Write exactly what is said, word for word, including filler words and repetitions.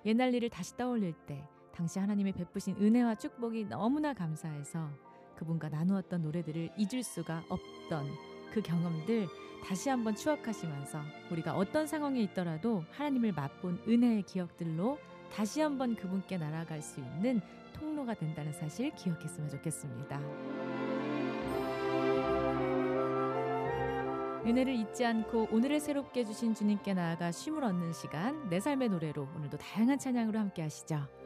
옛날 일을 다시 떠올릴 때 당시 하나님의 베푸신 은혜와 축복이 너무나 감사해서 그분과 나누었던 노래들을 잊을 수가 없던 그 경험들 다시 한번 추억하시면서 우리가 어떤 상황에 있더라도 하나님을 맛본 은혜의 기억들로 다시 한번 그분께 날아갈 수 있는 통로가 된다는 사실 기억했으면 좋겠습니다. 은혜를 잊지 않고 오늘을 새롭게 주신 주님께 나아가 쉼을 얻는 시간, 내 삶의 노래로 오늘도 다양한 찬양으로 함께 하시죠.